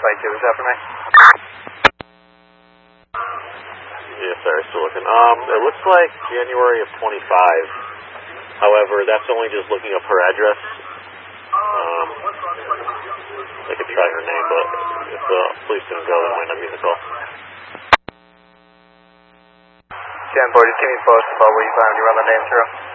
Flight 2, is that for me? Yes, sir, still looking. It looks like January of 25. However, that's only just looking up her address. I could try her name, but if the police didn't go, it might not be the call. 10-4, just keep me posted about what you find when you run the name through.